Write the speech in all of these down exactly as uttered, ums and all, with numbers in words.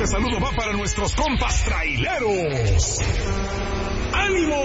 Este saludo va para nuestros compas traileros. ¡Ánimo!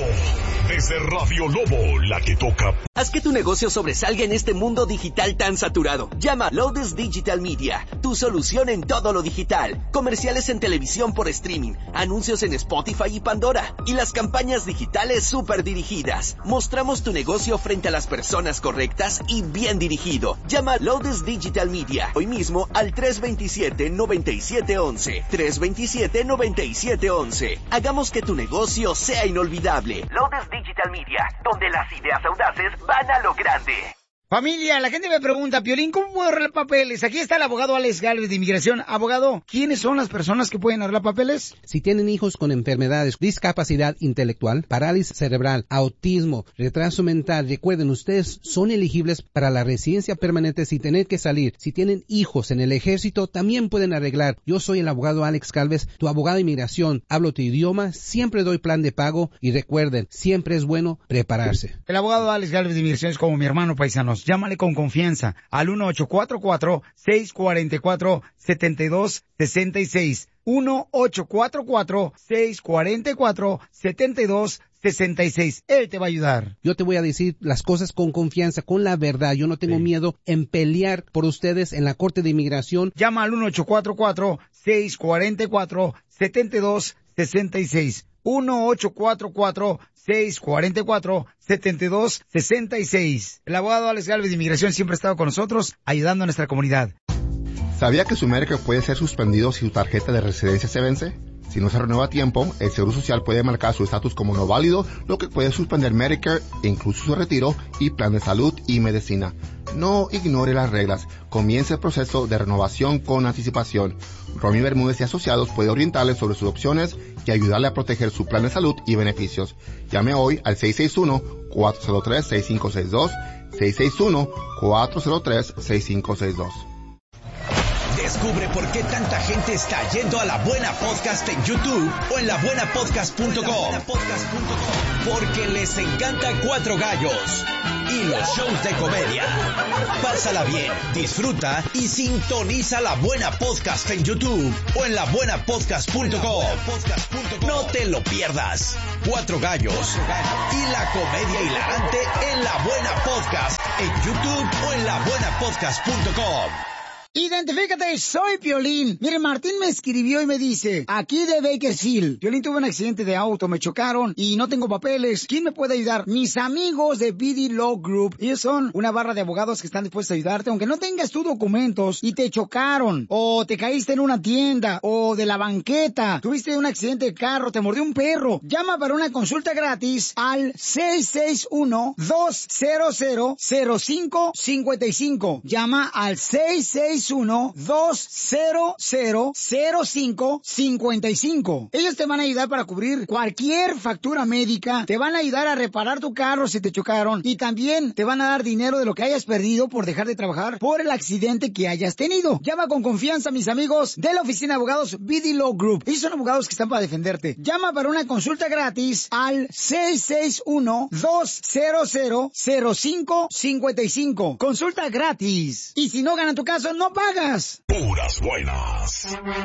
Desde Radio Lobo, la que toca. Haz que tu negocio sobresalga en este mundo digital tan saturado. Llama a Loudest Digital Media, tu solución en todo lo digital. Comerciales en televisión por streaming, anuncios en Spotify y Pandora, y las campañas digitales súper dirigidas. Mostramos tu negocio frente a las personas correctas y bien dirigido. Llama a Loudest Digital Media hoy mismo al tres dos siete, nueve siete uno uno. tres dos siete, nueve siete uno uno. Hagamos que tu negocio sea inolvidable. Loudest Digital Media, donde las ideas audaces van a lo grande. Familia, la gente me pregunta, Piolín, ¿cómo puedo arreglar papeles? Aquí está el abogado Alex Gálvez de Inmigración. Abogado, ¿quiénes son las personas que pueden arreglar papeles? Si tienen hijos con enfermedades, discapacidad intelectual, parálisis cerebral, autismo, retraso mental, recuerden, ustedes son elegibles para la residencia permanente sin tener que salir. Si tienen hijos en el ejército, también pueden arreglar. Yo soy el abogado Alex Gálvez, tu abogado de inmigración. Hablo tu idioma, siempre doy plan de pago y recuerden, siempre es bueno prepararse. El abogado Alex Gálvez de Inmigración es como mi hermano paisano. Llámale con confianza al uno ocho cuatro cuatro, seis cuatro cuatro, siete dos seis seis. uno ocho cuatro cuatro, seis cuatro cuatro, siete dos seis seis. Él te va a ayudar. Yo te voy a decir las cosas con confianza, con la verdad. Yo no tengo sí. miedo en pelear por ustedes en la Corte de Inmigración. Llama al uno ocho cuatro cuatro, seis cuatro cuatro, siete dos seis seis. uno ocho cuatro cuatro, seis cuatro cuatro, siete dos seis seis. El abogado Alex Gálvez de Inmigración siempre ha estado con nosotros, ayudando a nuestra comunidad. ¿Sabía que su Medicare puede ser suspendido si su tarjeta de residencia se vence? Si no se renueva a tiempo, el Seguro Social puede marcar su estatus como no válido, lo que puede suspender Medicare, incluso su retiro y plan de salud y medicina. No ignore las reglas. Comience el proceso de renovación con anticipación. Romy Bermúdez y Asociados puede orientarle sobre sus opciones y ayudarle a proteger su plan de salud y beneficios. Llame hoy al seis seis uno, cuatro cero tres, seis cinco seis dos, seis seis uno, cuatro cero tres, seis cinco seis dos. Descubre por qué tanta gente está yendo a La Buena Podcast en YouTube o en la buena podcast punto com. Porque les encanta Cuatro Gallos y los shows de comedia. Pásala bien, disfruta y sintoniza La Buena Podcast en YouTube o en la buena podcast punto com. No te lo pierdas. Cuatro Gallos y la comedia hilarante en La Buena Podcast en YouTube o en la buena podcast punto com. Identifícate, soy Piolín. Mire, Martín me escribió y me dice, aquí de Bakersfield, Piolín, tuve un accidente de auto, me chocaron y no tengo papeles. ¿Quién me puede ayudar? Mis amigos de B D Law Group. Ellos son una barra de abogados que están dispuestos a ayudarte, aunque no tengas tus documentos y te chocaron, o te caíste en una tienda, o de la banqueta, tuviste un accidente de carro, te mordió un perro. Llama para una consulta gratis al seis seis uno, dos cero cero, cero cinco cinco cinco. Llama al seis seis uno, dos cero cero, cero cinco cinco cinco. Ellos te van a ayudar para cubrir cualquier factura médica, te van a ayudar a reparar tu carro si te chocaron y también te van a dar dinero de lo que hayas perdido por dejar de trabajar por el accidente que hayas tenido. Llama con confianza, mis amigos de la oficina de abogados B D Law Group. Ellos son abogados que están para defenderte. Llama para una consulta gratis al seis seis uno, dos cero cero, cero cinco cinco cinco. Consulta gratis. Y si no gana tu caso, no pagas. Puras buenas.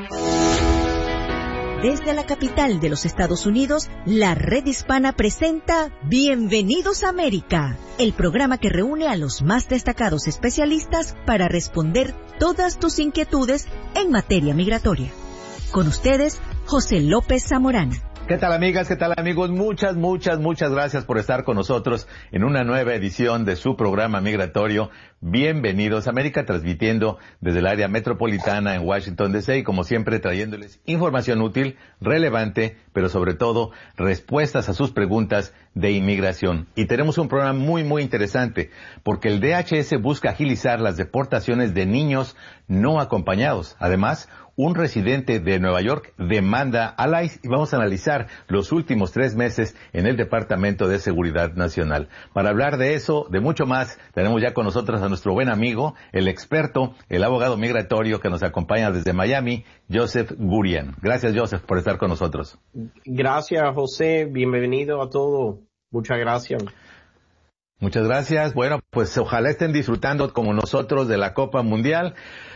Desde la capital de los Estados Unidos, la Red Hispana presenta Bienvenidos a América, el programa que reúne a los más destacados especialistas para responder todas tus inquietudes en materia migratoria. Con ustedes, José López Zamorano. ¿Qué tal, amigas? ¿Qué tal, amigos? Muchas, muchas, muchas gracias por estar con nosotros en una nueva edición de su programa migratorio Bienvenidos a América, transmitiendo desde el área metropolitana en Washington D C y como siempre trayéndoles información útil, relevante, pero sobre todo respuestas a sus preguntas de inmigración. Y tenemos un programa muy, muy interesante porque el D H S busca agilizar las deportaciones de niños no acompañados. Además, un residente de Nueva York demanda al ICE y vamos a analizar los últimos tres meses en el Departamento de Seguridad Nacional. Para hablar de eso, de mucho más, tenemos ya con nosotros a nuestro buen amigo, el experto, el abogado migratorio que nos acompaña desde Miami, Joseph Gurian. Gracias, Joseph, por estar con nosotros. Gracias, José. Bienvenido a todo. Muchas gracias. Muchas gracias. Bueno, pues ojalá estén disfrutando como nosotros de la Copa Mundial.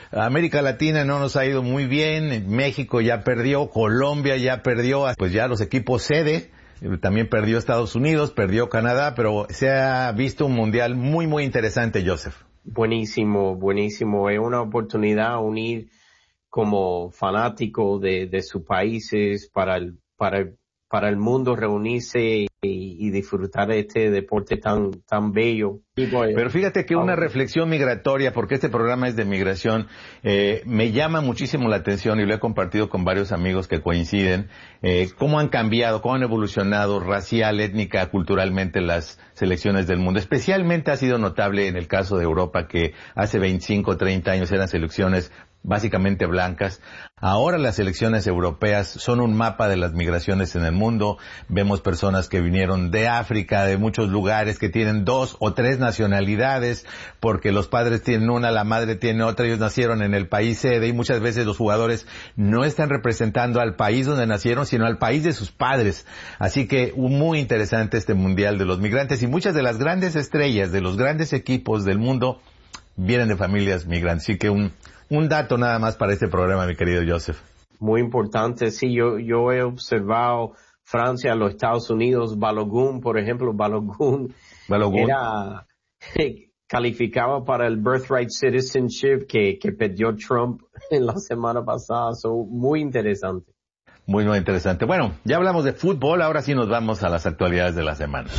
América Latina no nos ha ido muy bien, México ya perdió, Colombia ya perdió, pues ya los equipos sede, también perdió Estados Unidos, perdió Canadá, pero se ha visto un mundial muy, muy interesante, Joseph. Buenísimo, buenísimo. Es una oportunidad unir como fanáticos de, de sus países para el, para el, para el mundo reunirse y, y disfrutar de este deporte tan, tan bello. Pero fíjate que una reflexión migratoria, porque este programa es de migración, eh, me llama muchísimo la atención y lo he compartido con varios amigos que coinciden, eh, cómo han cambiado, cómo han evolucionado racial, étnica, culturalmente las selecciones del mundo. Especialmente ha sido notable en el caso de Europa, que hace veinticinco, treinta años eran selecciones básicamente blancas. Ahora las elecciones europeas son un mapa de las migraciones en el mundo. Vemos personas que vinieron de África, de muchos lugares, que tienen dos o tres nacionalidades, porque los padres tienen una, la madre tiene otra, ellos nacieron en el país sede, y muchas veces los jugadores no están representando al país donde nacieron, sino al país de sus padres. Así que muy interesante este Mundial de los Migrantes, y muchas de las grandes estrellas de los grandes equipos del mundo vienen de familias migrantes. Así que un Un dato nada más para este programa, mi querido Joseph. Muy importante, sí, yo, yo he observado Francia, los Estados Unidos, Balogun, por ejemplo, Balogun, Balogun. era, calificaba para el Birthright Citizenship que, que perdió Trump en la semana pasada, so, muy interesante. Muy, muy interesante. Bueno, ya hablamos de fútbol, ahora sí nos vamos a las actualidades de la semana.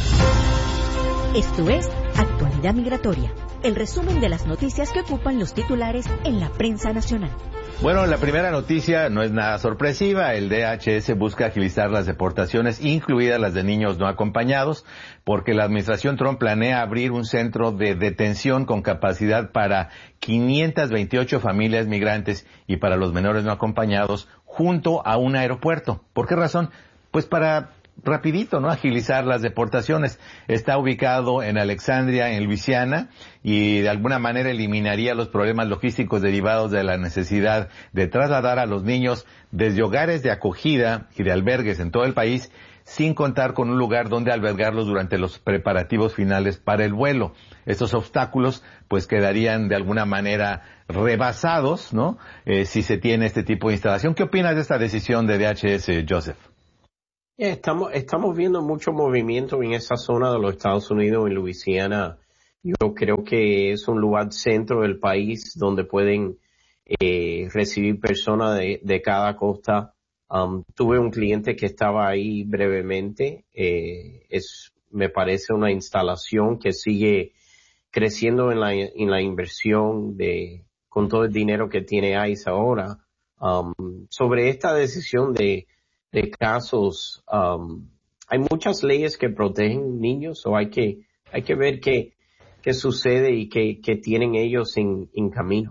Esto es Actualidad Migratoria, el resumen de las noticias que ocupan los titulares en la prensa nacional. Bueno, la primera noticia no es nada sorpresiva. El D H S busca agilizar las deportaciones, incluidas las de niños no acompañados, porque la administración Trump planea abrir un centro de detención con capacidad para quinientas veintiocho familias migrantes y para los menores no acompañados junto a un aeropuerto. ¿Por qué razón? Pues para rapidito, ¿no? Agilizar las deportaciones. Está ubicado en Alexandria, en Luisiana, y de alguna manera eliminaría los problemas logísticos derivados de la necesidad de trasladar a los niños desde hogares de acogida y de albergues en todo el país, sin contar con un lugar donde albergarlos durante los preparativos finales para el vuelo. Estos obstáculos, pues, quedarían de alguna manera rebasados, ¿no? Eh, si se tiene este tipo de instalación. ¿Qué opinas de esta decisión de D H S, Joseph? Estamos, estamos viendo mucho movimiento en esa zona de los Estados Unidos, en Luisiana. Yo creo que es un lugar centro del país donde pueden eh, recibir personas de, de cada costa. Um, tuve un cliente que estaba ahí brevemente. Eh, es, me parece una instalación que sigue creciendo en la, en la inversión de, con todo el dinero que tiene ICE ahora. Um, sobre esta decisión de de casos, um, hay muchas leyes que protegen niños, o hay que hay que ver qué qué sucede y qué, qué tienen ellos en, en camino.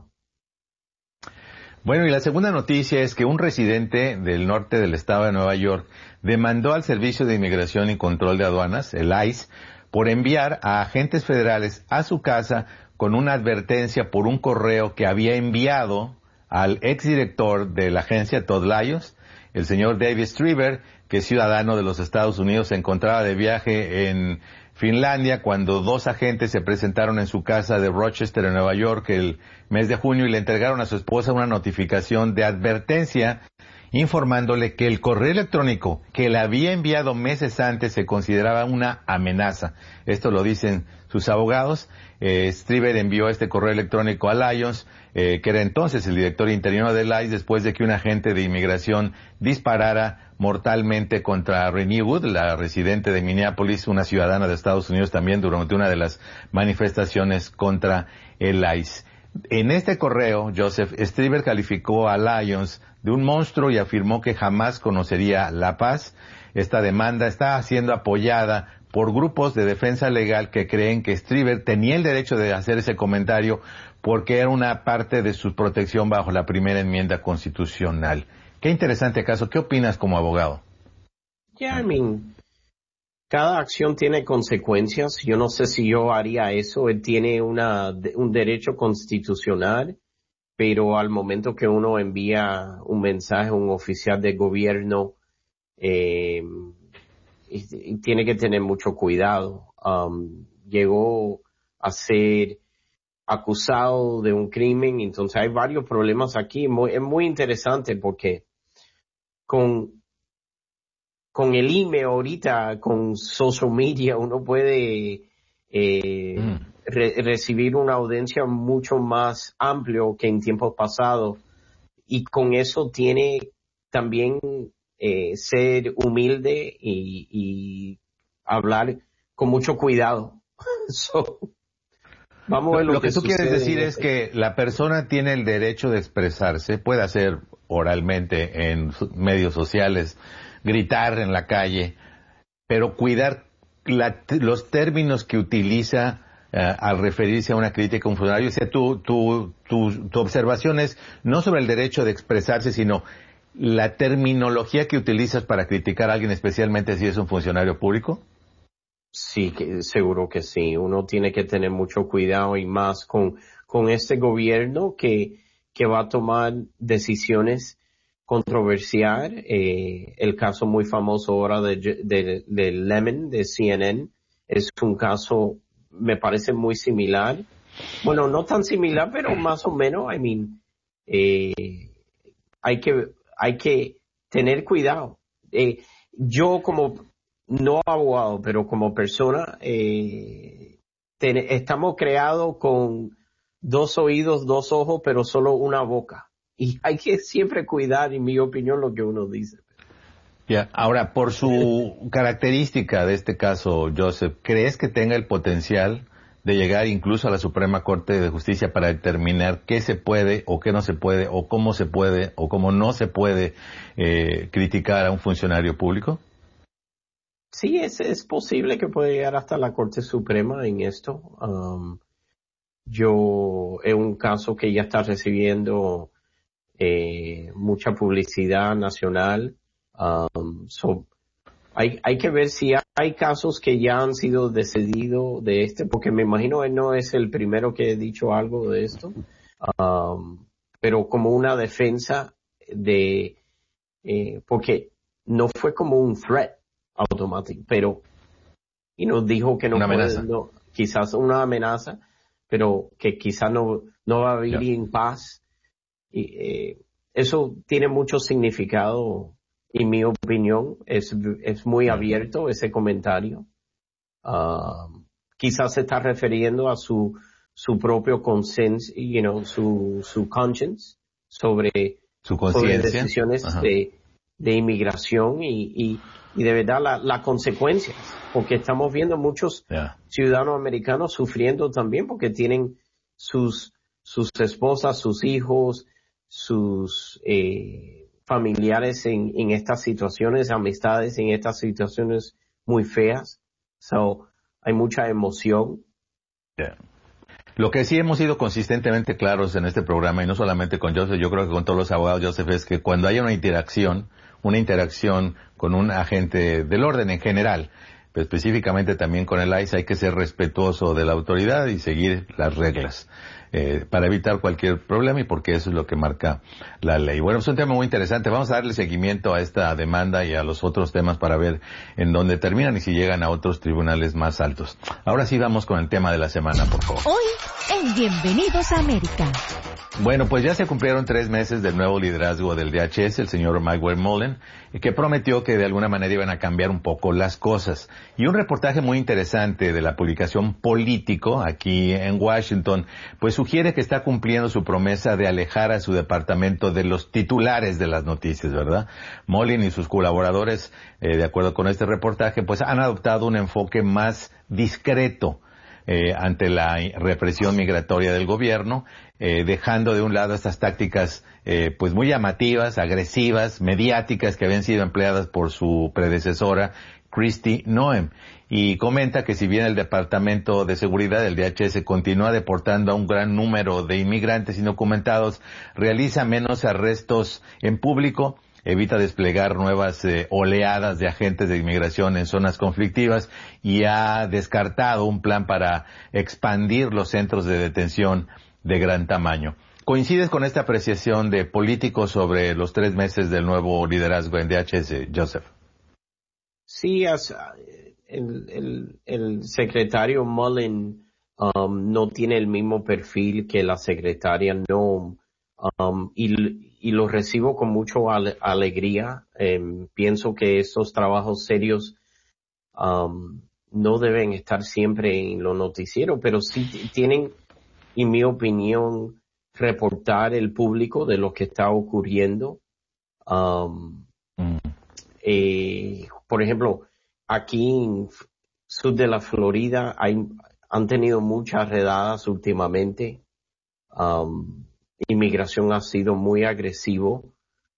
Bueno, y la segunda noticia es que un residente del norte del estado de Nueva York demandó al Servicio de Inmigración y Control de Aduanas, el ICE, por enviar a agentes federales a su casa con una advertencia por un correo que había enviado al exdirector de la agencia, Todd Lyons. El señor David Strieber, que es ciudadano de los Estados Unidos, se encontraba de viaje en Finlandia cuando dos agentes se presentaron en su casa de Rochester, en Nueva York, el mes de junio, y le entregaron a su esposa una notificación de advertencia informándole que el correo electrónico que le había enviado meses antes se consideraba una amenaza. Esto lo dicen sus abogados. Eh, Strieber envió este correo electrónico a Lyons, eh, que era entonces el director interino del ICE, después de que un agente de inmigración disparara mortalmente contra Renee Wood, la residente de Minneapolis, una ciudadana de Estados Unidos también, durante una de las manifestaciones contra el ICE. En este correo, Joseph, Strieber calificó a Lyons de un monstruo y afirmó que jamás conocería la paz. Esta demanda está siendo apoyada por grupos de defensa legal que creen que Strieber tenía el derecho de hacer ese comentario porque era una parte de su protección bajo la primera enmienda constitucional. Qué interesante caso. ¿Qué opinas como abogado? Yeah, I mean, cada acción tiene consecuencias. Yo no sé si yo haría eso. Él tiene una, un derecho constitucional, pero al momento que uno envía un mensaje a un oficial de gobierno, eh, y, y tiene que tener mucho cuidado. Um, llegó a ser acusado de un crimen. Entonces hay varios problemas aquí. Muy, es muy interesante porque con, con el email ahorita, con social media, uno puede eh, mm. re, recibir una audiencia mucho más amplio que en tiempos pasados. Y con eso tiene también eh, ser humilde y, y hablar con mucho cuidado. so, vamos a ver lo, lo, lo que, que tú quieres decir es este. que la persona tiene el derecho de expresarse, puede hacer oralmente en medios sociales, gritar en la calle, pero cuidar la, los términos que utiliza Uh, al referirse a una crítica a un funcionario. O sea, tu, tu, tu, tu observación es no sobre el derecho de expresarse, sino la terminología que utilizas para criticar a alguien, especialmente si es un funcionario público. Sí, que, seguro que sí. Uno tiene que tener mucho cuidado y más con, con este gobierno que, que va a tomar decisiones controversiales. Eh, el caso muy famoso ahora de, de, de Lemon, de C N N, es un caso me parece muy similar. Bueno, no tan similar, pero más o menos. I mean, eh, hay que, hay que tener cuidado. Eh, yo como, no abogado, pero como persona, eh, ten, estamos creados con dos oídos, dos ojos, pero solo una boca. Y hay que siempre cuidar, en mi opinión, lo que uno dice. Ya, ahora, por su característica de este caso, Joseph, ¿crees que tenga el potencial de llegar incluso a la Suprema Corte de Justicia para determinar qué se puede o qué no se puede, o cómo se puede o cómo no se puede eh, criticar a un funcionario público? Sí, es, es posible que pueda llegar hasta la Corte Suprema en esto. Um, yo, es un caso que ya está recibiendo eh, mucha publicidad nacional. Um, so, hay, hay que ver si hay casos que ya han sido decididos de este, porque me imagino él no es el primero que he dicho algo de esto, um, pero como una defensa de, eh, porque no fue como un threat automático, pero, y nos dijo que no una puede, amenaza. No, quizás una amenaza, pero que quizás no, no va a vivir yeah. en paz, y eh, eso tiene mucho significado. En mi opinión, es, es muy abierto ese comentario. Uh, quizás se está refiriendo a su, su propio consenso, you know, su, su conscience sobre, su sobre decisiones de, de inmigración y, y, y de verdad las la consecuencias. Porque estamos viendo muchos yeah. ciudadanos americanos sufriendo también porque tienen sus, sus esposas, sus hijos, sus, eh, familiares en, en estas situaciones, amistades en estas situaciones muy feas. So, hay mucha emoción. Yeah. Lo que sí hemos sido consistentemente claros en este programa, y no solamente con Joseph, yo creo que con todos los abogados, Joseph, es que cuando haya una interacción, una interacción con un agente del orden en general, pero específicamente también con el I C E, hay que ser respetuoso de la autoridad y seguir las reglas. Eh, para evitar cualquier problema y porque eso es lo que marca la ley. Bueno, es un tema muy interesante. Vamos a darle seguimiento a esta demanda y a los otros temas para ver en dónde terminan y si llegan a otros tribunales más altos. Ahora sí vamos con el tema de la semana, por favor. Hoy en Bienvenidos a América. Bueno, pues ya se cumplieron tres meses del nuevo liderazgo del D H S, el señor Mike Westmoreland, que prometió que de alguna manera iban a cambiar un poco las cosas. Y un reportaje muy interesante de la publicación Político, aquí en Washington, pues sugiere que está cumpliendo su promesa de alejar a su departamento de los titulares de las noticias, ¿verdad? Molin y sus colaboradores, eh, de acuerdo con este reportaje, pues han adoptado un enfoque más discreto Eh, ante la represión migratoria del gobierno, eh, dejando de un lado estas tácticas eh, pues muy llamativas, agresivas, mediáticas que habían sido empleadas por su predecesora, Kristi Noem. Y comenta que si bien el Departamento de Seguridad del D H S continúa deportando a un gran número de inmigrantes indocumentados, realiza menos arrestos en público, evita desplegar nuevas eh, oleadas de agentes de inmigración en zonas conflictivas y ha descartado un plan para expandir los centros de detención de gran tamaño. ¿Coincides con esta apreciación de Político sobre los tres meses del nuevo liderazgo en D H S, Joseph? Sí, as, el, el, el secretario Mullen um, no tiene el mismo perfil que la secretaria Noem, um, y, y lo recibo con mucha ale- alegría. Um, pienso que estos trabajos serios um, no deben estar siempre en los noticieros, pero sí t- tienen, en mi opinión, reportar el público de lo que está ocurriendo. Um, mm. eh, por ejemplo, aquí en sur de la Florida hay, han tenido muchas redadas últimamente. Um, inmigración ha sido muy agresivo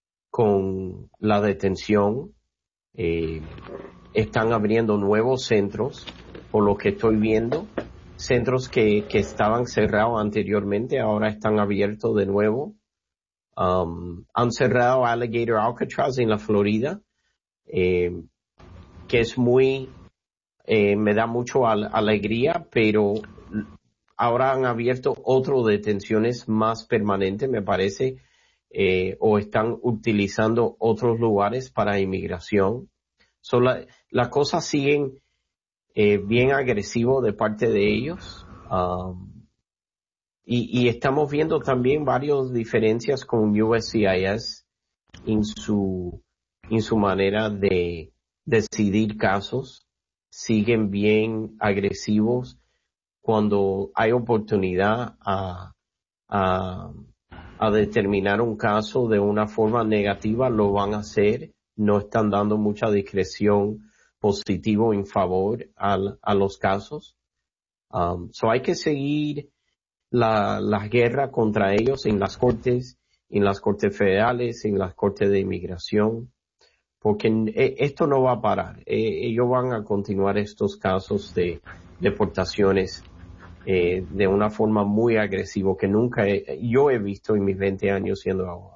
con la detención. Eh, están abriendo nuevos centros, por lo que estoy viendo. Centros que, que estaban cerrados anteriormente, ahora están abiertos de nuevo. Um, han cerrado Alligator Alcatraz en la Florida, eh, que es muy, eh, me da mucho al, alegría, pero ahora han abierto otras detenciones más permanentes, me parece, eh, o están utilizando otros lugares para inmigración. So, la, las cosas siguen eh, bien agresivo de parte de ellos. Um, y, y estamos viendo también varias diferencias con U S C I S en su, en su manera de decidir casos. Siguen bien agresivos cuando hay oportunidad a, a, a determinar un caso de una forma negativa, lo van a hacer. No están dando mucha discreción positivo en favor al, a los casos. Um, so hay que seguir la, la guerra contra ellos en las cortes, en las cortes federales, en las cortes de inmigración, porque eh, esto no va a parar. Eh, ellos van a continuar estos casos de deportaciones eh, de una forma muy agresiva que nunca he, yo he visto en mis veinte años siendo abogado.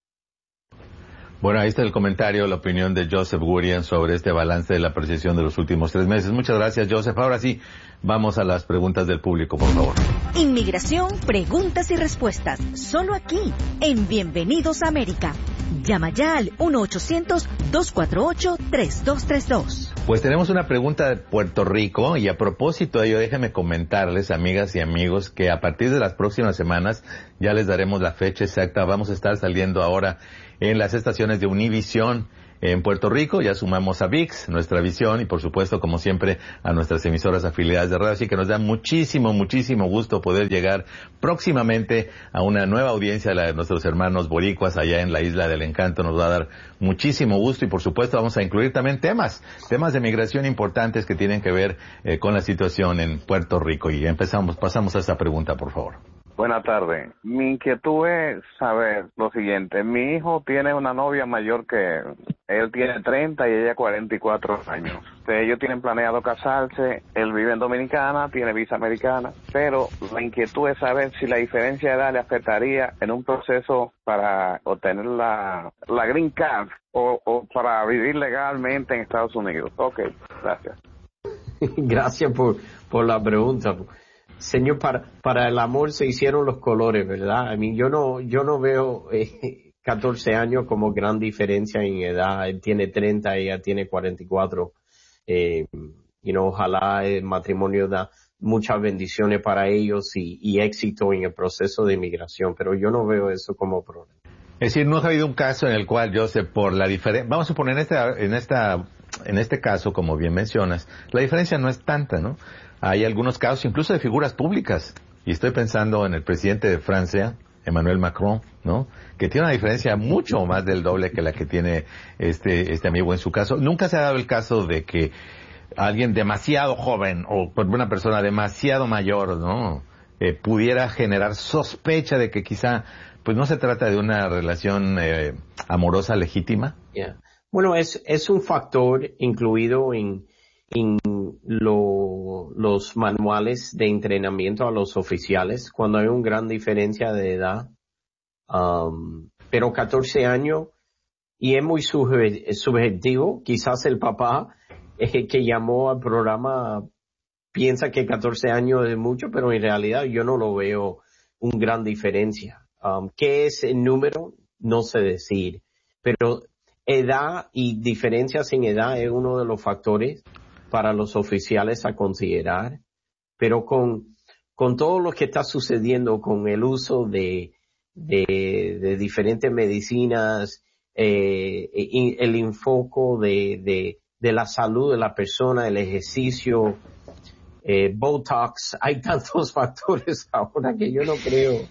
Bueno, ahí está el comentario, la opinión de Joseph Gurian sobre este balance de la apreciación de los últimos tres meses. Muchas gracias, Joseph. Ahora sí, vamos a las preguntas del público, por favor. Inmigración, preguntas y respuestas, solo aquí, en Bienvenidos a América. Llama ya al uno ochocientos, dos cuatro ocho, tres dos tres dos. Pues tenemos una pregunta de Puerto Rico y a propósito de ello, déjenme comentarles, amigas y amigos, que a partir de las próximas semanas ya les daremos la fecha exacta. Vamos a estar saliendo ahora en las estaciones de Univisión en Puerto Rico. Ya sumamos a V I X, nuestra visión, y por supuesto, como siempre, a nuestras emisoras afiliadas de radio. Así que nos da muchísimo, muchísimo gusto poder llegar próximamente a una nueva audiencia, la de nuestros hermanos boricuas allá en la Isla del Encanto. Nos va a dar muchísimo gusto y por supuesto vamos a incluir también temas, temas de migración importantes que tienen que ver eh, con la situación en Puerto Rico. Y empezamos, pasamos a esta pregunta, por favor. Buenas tardes. Mi inquietud es saber lo siguiente. Mi hijo tiene una novia mayor que él. Él tiene treinta y ella cuarenta y cuatro años. Ellos tienen planeado casarse. Él vive en Dominicana, tiene visa americana. Pero la inquietud es saber si la diferencia de edad le afectaría en un proceso para obtener la, la green card o, o para vivir legalmente en Estados Unidos. Ok, gracias. Gracias por, por la pregunta. Señor, para, para el amor se hicieron los colores, ¿verdad? A mí yo no, yo no veo eh, catorce años como gran diferencia en edad. Él tiene treinta, ella tiene cuarenta y cuatro. Eh, you know, ojalá el matrimonio da muchas bendiciones para ellos y, y éxito en el proceso de inmigración, pero yo no veo eso como problema. Es decir, no ha habido un caso en el cual, Joseph, por la diferencia, vamos a suponer en esta, en esta, en este caso, como bien mencionas, la diferencia no es tanta, ¿no? Hay algunos casos, incluso de figuras públicas, y estoy pensando en el presidente de Francia, Emmanuel Macron, ¿no? Que tiene una diferencia mucho más del doble que la que tiene este, este amigo en su caso. Nunca se ha dado el caso de que alguien demasiado joven o una persona demasiado mayor, ¿no? Eh, pudiera generar sospecha de que quizá, pues no se trata de una relación eh, amorosa legítima. Yeah. Bueno, es, es un factor incluido en, en lo, los manuales de entrenamiento a los oficiales cuando hay una gran diferencia de edad. Um, pero catorce años, y es muy suje, subjetivo, quizás el papá eh, que llamó al programa piensa que catorce años es mucho, pero en realidad yo no lo veo una gran diferencia. Um, ¿Qué es el número? No sé decir, pero edad y diferencias en edad es uno de los factores para los oficiales a considerar, pero con, con todo lo que está sucediendo con el uso de, de, de diferentes medicinas, eh, el enfoque de, de, de la salud de la persona, el ejercicio, eh, Botox, hay tantos factores ahora que yo no creo.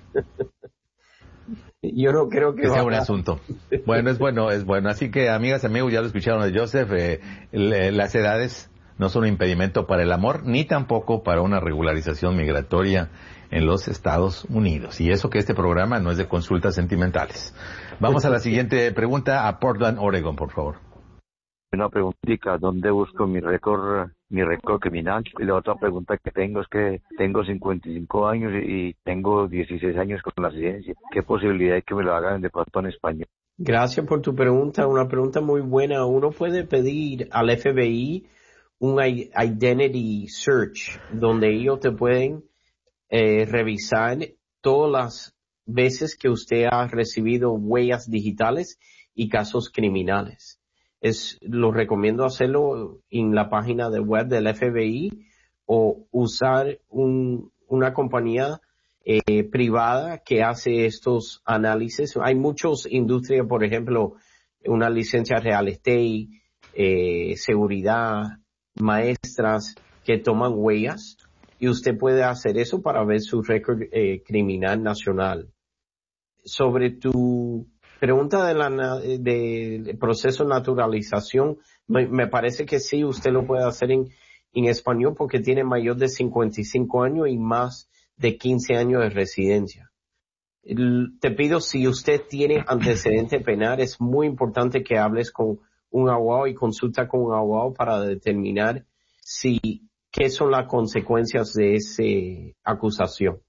Yo no creo que, que sea va un a... asunto. Bueno, es bueno, es bueno. Así que, amigas, amigos, ya lo escucharon de Joseph, eh, le, las edades no son un impedimento para el amor, ni tampoco para una regularización migratoria en los Estados Unidos. Y eso que este programa no es de consultas sentimentales. Vamos a la siguiente pregunta, a Portland, Oregon, por favor. Una preguntita, ¿dónde busco mi récord, mi récord criminal? Y la otra pregunta que tengo es que tengo cincuenta y cinco años y tengo dieciséis años con la ciencia. ¿Qué posibilidad hay que me lo hagan de pronto en español? Gracias por tu pregunta, una pregunta muy buena. Uno puede pedir al F B I un Identity Search, donde ellos te pueden eh, revisar todas las veces que usted ha recibido huellas digitales y casos criminales. Es, lo recomiendo hacerlo en la página de web del F B I o usar un, una compañía eh, privada que hace estos análisis. Hay muchas industrias, por ejemplo, una licencia real estate, eh, seguridad, maestras que toman huellas y usted puede hacer eso para ver su récord eh, criminal nacional. Sobre tu pregunta de la de, de proceso de naturalización, me, me parece que sí, usted lo puede hacer en, en español porque tiene mayor de cincuenta y cinco años y más de quince años de residencia. Te pido, si usted tiene antecedente penal, es muy importante que hables con un abogado y consulta con un abogado para determinar si qué son las consecuencias de esa acusación.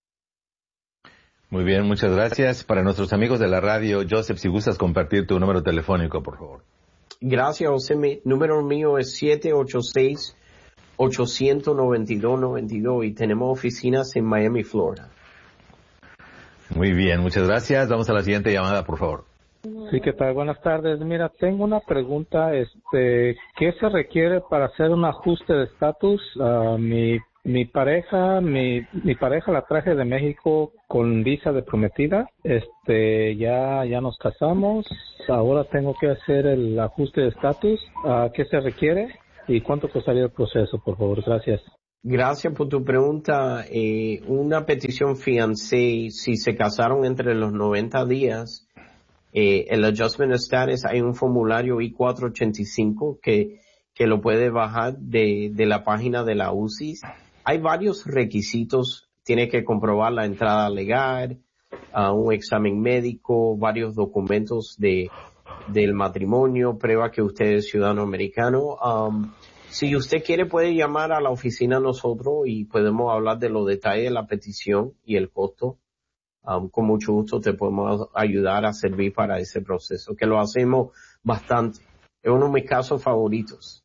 Muy bien, muchas gracias. Para nuestros amigos de la radio, Joseph, si gustas compartir tu número telefónico, por favor. Gracias, José. Mi número mío es siete ocho seis, ocho cero nueve dos, nueve dos y tenemos oficinas en Miami, Florida. Muy bien, muchas gracias. Vamos a la siguiente llamada, por favor. Sí, ¿qué tal? Buenas tardes. Mira, tengo una pregunta. Este, ¿qué se requiere para hacer un ajuste de estatus? Uh, mi Mi pareja, mi, mi pareja la traje de México con visa de prometida. Este, ya, ya nos casamos. Ahora tengo que hacer el ajuste de estatus. Uh, ¿Qué se requiere? ¿Y cuánto costaría el proceso, por favor? Gracias. Gracias por tu pregunta. Eh, una petición fiancé, si se casaron entre los noventa días, eh, el Adjustment of Status, hay un formulario I cuatro ochenta y cinco que, que lo puede bajar de, de la página de la U C I S. Hay varios requisitos, tiene que comprobar la entrada legal, uh, un examen médico, varios documentos de del matrimonio, prueba que usted es ciudadano americano. Um, si usted quiere puede llamar a la oficina a nosotros y podemos hablar de los detalles de la petición y el costo. Um, con mucho gusto te podemos ayudar a servir para ese proceso, que lo hacemos bastante. Es uno de mis casos favoritos.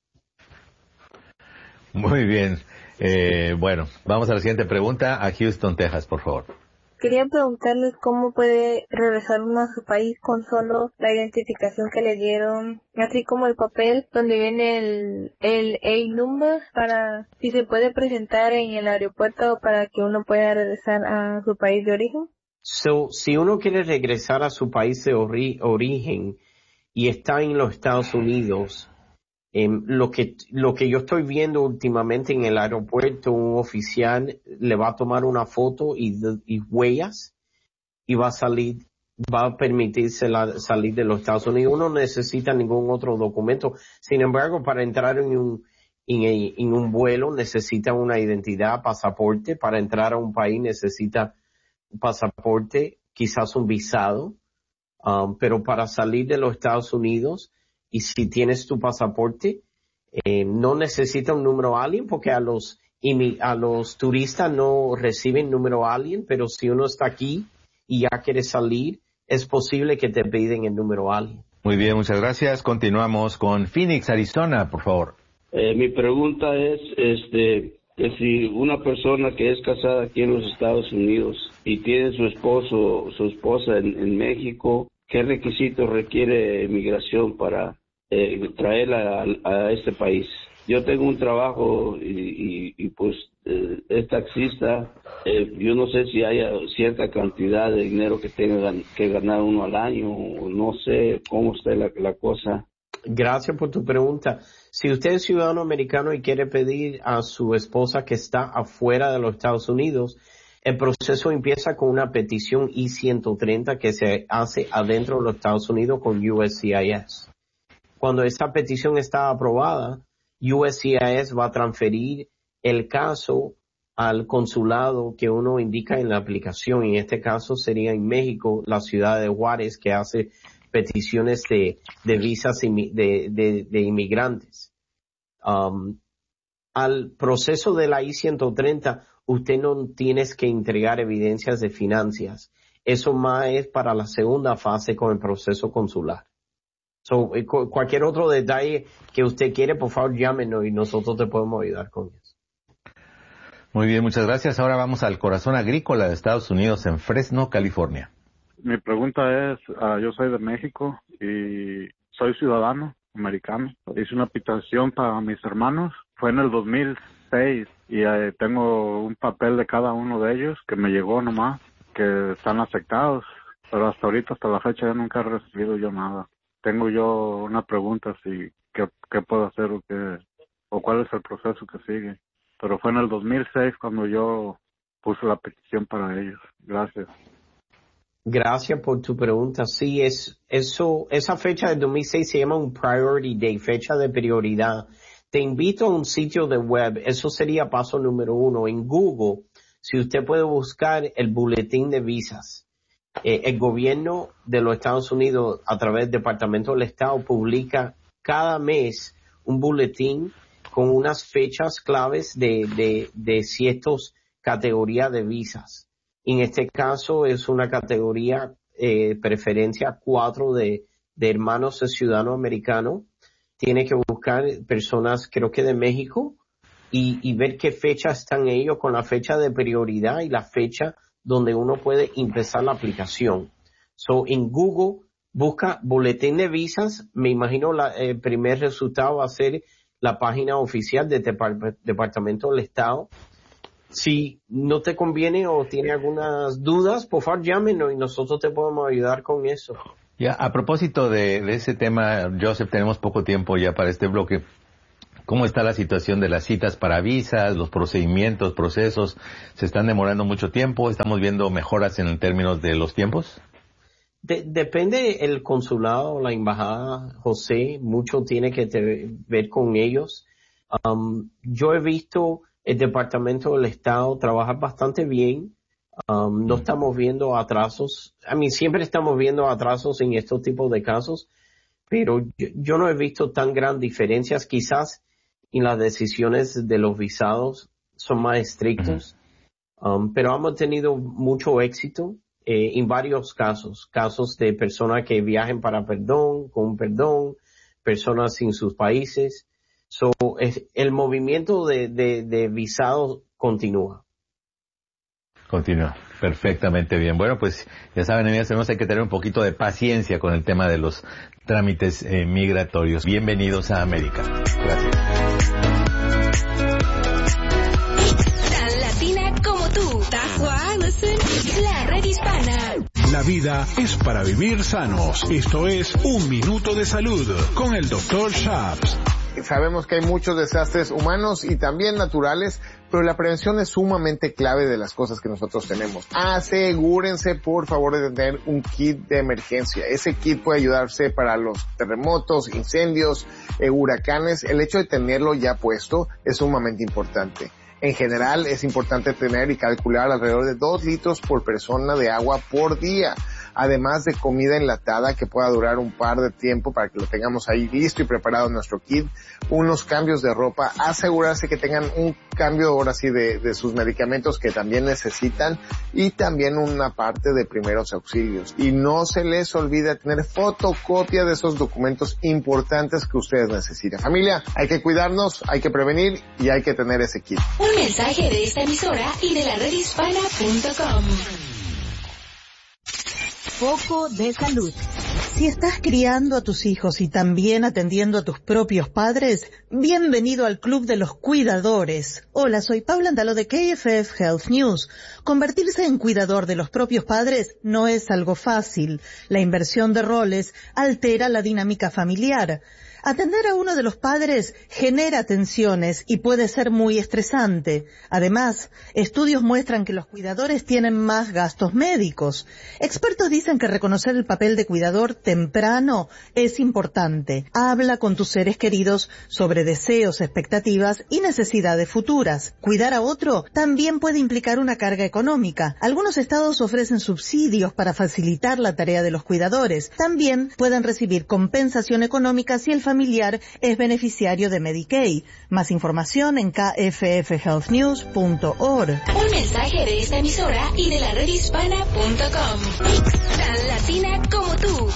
Muy bien. Eh, bueno, vamos a la siguiente pregunta, a Houston, Texas, por favor. Quería preguntarles cómo puede regresar uno a su país con solo la identificación que le dieron, así como el papel donde viene el, el A number, para si se puede presentar en el aeropuerto para que uno pueda regresar a su país de origen. So, si uno quiere regresar a su país de ori- origen y está en los Estados Unidos, Eh, lo que lo que yo estoy viendo últimamente en el aeropuerto, un oficial le va a tomar una foto y, y huellas y va a salir, va a permitirse la, salir de los Estados Unidos. Uno no necesita ningún otro documento. Sin embargo, para entrar en un en, en un vuelo necesita una identidad, pasaporte. Para entrar a un país necesita un pasaporte, quizás un visado. Um, pero para salir de los Estados Unidos, y si tienes tu pasaporte, eh, no necesita un número alien, porque a los a los turistas no reciben número alien, pero si uno está aquí y ya quiere salir, es posible que te piden el número alien. Muy bien, muchas gracias. Continuamos con Phoenix, Arizona, por favor. Eh, mi pregunta es, este, que si una persona que es casada aquí en los Estados Unidos y tiene su esposo, su esposa en, en México, ¿qué requisitos requiere migración para Eh, traerla a, a este país? yo tengo un trabajo y, y, y pues eh, es taxista. Eh, yo no sé si haya cierta cantidad de dinero que tenga que ganar uno al año, o no sé cómo está la, la cosa. Gracias por tu pregunta. Si usted es ciudadano americano y quiere pedir a su esposa que está afuera de los Estados Unidos, el proceso empieza con una petición I ciento treinta que se hace adentro de los Estados Unidos con U S C I S. Cuando esta petición está aprobada, U S C I S va a transferir el caso al consulado que uno indica en la aplicación. En este caso sería en México, la ciudad de Juárez, que hace peticiones de, de visas de, de, de inmigrantes. Um, al proceso de la I ciento treinta, usted no tiene que entregar evidencias de finanzas. Eso más es para la segunda fase con el proceso consular. So, cualquier otro detalle que usted quiere, por favor, llámenos y nosotros te podemos ayudar con eso. Muy bien, muchas gracias. Ahora vamos al corazón agrícola de Estados Unidos, en Fresno, California. Mi pregunta es, uh, yo soy de México y soy ciudadano americano. Hice una petición para mis hermanos. Fue en el dos mil seis y eh, tengo un papel de cada uno de ellos que me llegó nomás, que están aceptados. Pero hasta ahorita, hasta la fecha, yo nunca he recibido yo nada. Tengo yo una pregunta, si qué, qué puedo hacer o qué, o cuál es el proceso que sigue. Pero fue en el dos mil seis cuando yo puse la petición para ellos. Gracias. Gracias por tu pregunta. Sí, es eso, esa fecha del dos mil seis se llama un Priority Day, fecha de prioridad. Te invito a un sitio de web. Eso sería paso número uno. En Google, si usted puede buscar el boletín de visas. Eh, el gobierno de los Estados Unidos, a través del Departamento del Estado, publica cada mes un boletín con unas fechas claves de, de, de ciertas categorías de visas. En este caso es una categoría eh, preferencia cuatro de, de hermanos de ciudadanos americanos. Tiene que buscar personas, creo que de México, y, y ver qué fecha están ellos con la fecha de prioridad y la fecha donde uno puede empezar la aplicación. So, en Google, busca boletín de visas. Me imagino la, el primer resultado va a ser la página oficial del Depart- Departamento del Estado. Si no te conviene o tiene algunas dudas, por favor llámenos y nosotros te podemos ayudar con eso. Ya, a propósito de, de ese tema, Joseph, tenemos poco tiempo ya para este bloque. ¿Cómo está la situación de las citas para visas, los procedimientos, procesos? ¿Se están demorando mucho tiempo? ¿Estamos viendo mejoras en términos de los tiempos? De, depende el consulado o la embajada, José. Mucho tiene que te, ver con ellos. Um, yo he visto el Departamento del Estado trabajar bastante bien. Um, no estamos viendo atrasos. A mí siempre estamos viendo atrasos en estos tipos de casos, pero yo, yo no he visto tan grandes diferencias. Quizás en las decisiones de los visados son más estrictos, uh-huh. um, pero hemos tenido mucho éxito eh, en varios casos. Casos de personas que viajen para perdón, con perdón, personas sin sus países. So, es, el movimiento de, de, de visados continúa. Continúa. Perfectamente bien. Bueno, pues ya saben, amigos, tenemos que tener un poquito de paciencia con el tema de los trámites eh, migratorios. Bienvenidos a América. Gracias. Tan latina como tú. La red hispana. La vida es para vivir sanos. Esto es Un Minuto de Salud con el doctor Shaps. Sabemos que hay muchos desastres humanos y también naturales, pero la prevención es sumamente clave de las cosas que nosotros tenemos. Asegúrense, por favor, de tener un kit de emergencia. Ese kit puede ayudarse para los terremotos, incendios, eh, huracanes. El hecho de tenerlo ya puesto es sumamente importante. En general, es importante tener y calcular alrededor de dos litros por persona de agua por día, además de comida enlatada que pueda durar un par de tiempo para que lo tengamos ahí listo y preparado en nuestro kit, unos cambios de ropa, asegurarse que tengan un cambio ahora sí de, de sus medicamentos que también necesitan y también una parte de primeros auxilios. Y no se les olvide tener fotocopia de esos documentos importantes que ustedes necesitan. Familia, hay que cuidarnos, hay que prevenir y hay que tener ese kit. Un mensaje de esta emisora y de la red hispana punto com. Foco de salud. Si estás criando a tus hijos y también atendiendo a tus propios padres, bienvenido al Club de los Cuidadores. Hola, soy Paula Andalo de K F F Health News. Convertirse en cuidador de los propios padres no es algo fácil. La inversión de roles altera la dinámica familiar. Atender a uno de los padres genera tensiones y puede ser muy estresante. Además, estudios muestran que los cuidadores tienen más gastos médicos. Expertos dicen que reconocer el papel de cuidador temprano es importante. Habla con tus seres queridos sobre deseos, expectativas y necesidades futuras. Cuidar a otro también puede implicar una carga económica. Algunos estados ofrecen subsidios para facilitar la tarea de los cuidadores. También pueden recibir compensación económica si el familiar familiar es beneficiario de Medicaid. Más información en k f f health news punto org. Un mensaje de esta emisora y de la red hispana punto com. Tan latina como tú.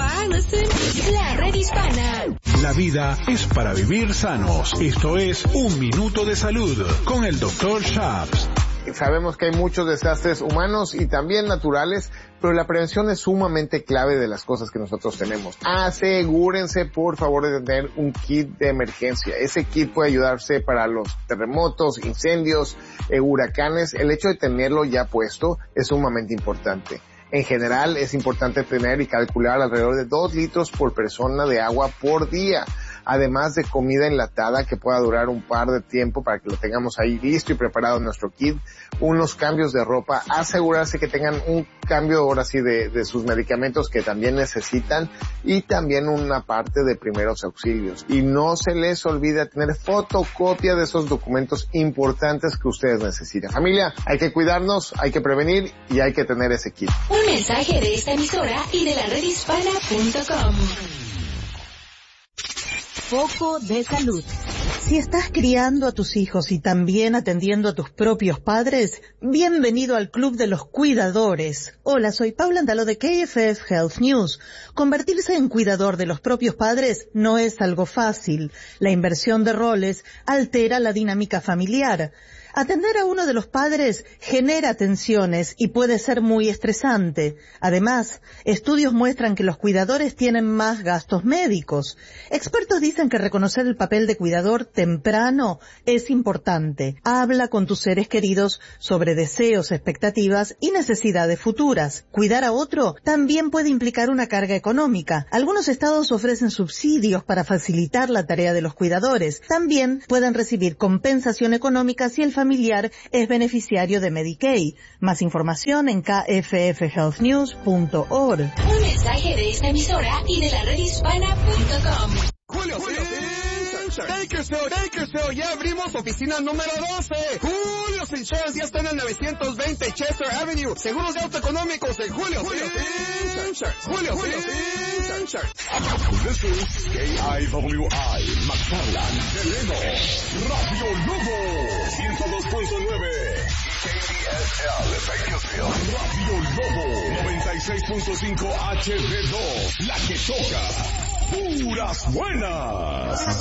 La red hispana. La vida es para vivir sanos. Esto es Un Minuto de Salud con el doctor Shaps. Sabemos que hay muchos desastres humanos y también naturales, pero la prevención es sumamente clave de las cosas que nosotros tenemos. Asegúrense, por favor, de tener un kit de emergencia. Ese kit puede ayudarse para los terremotos, incendios, eh, huracanes. El hecho de tenerlo ya puesto es sumamente importante. En general, es importante tener y calcular alrededor de dos litros por persona de agua por día, además de comida enlatada que pueda durar un par de tiempo para que lo tengamos ahí listo y preparado en nuestro kit, unos cambios de ropa, asegurarse que tengan un cambio ahora sí de, de sus medicamentos que también necesitan y también una parte de primeros auxilios. Y no se les olvide tener fotocopia de esos documentos importantes que ustedes necesitan. Familia, hay que cuidarnos, hay que prevenir y hay que tener ese kit. Un mensaje de esta emisora y de la red hispana punto com. Foco de salud. Si estás criando a tus hijos y también atendiendo a tus propios padres, bienvenido al Club de los Cuidadores. Hola, soy Paula Andalo de K F F Health News. Convertirse en cuidador de los propios padres no es algo fácil. La inversión de roles altera la dinámica familiar. Atender a uno de los padres genera tensiones y puede ser muy estresante. Además, estudios muestran que los cuidadores tienen más gastos médicos. Expertos dicen que reconocer el papel de cuidador temprano es importante. Habla con tus seres queridos sobre deseos, expectativas y necesidades futuras. Cuidar a otro también puede implicar una carga económica. Algunos estados ofrecen subsidios para facilitar la tarea de los cuidadores. También pueden recibir compensación económica si el familiar es beneficiario de Medicaid. Más información en k f f health news punto org. Un mensaje de esta emisora y de la red hispana punto com. Julio, Julio, Bakersfield, Bakersfield, ya abrimos oficina número doce. Julio's Insurance ya está en el novecientos veinte Chester Avenue. Seguros de auto económicos de Julio, Julio Insurance. Julio, Julio Insurance. This is K I W I, McFarland, Deleno, Radio Lobo, ciento dos punto nueve. K D S L, Bakersfield, Radio Lobo, noventa y seis punto cinco H D dos, la que toca. Puras buenas.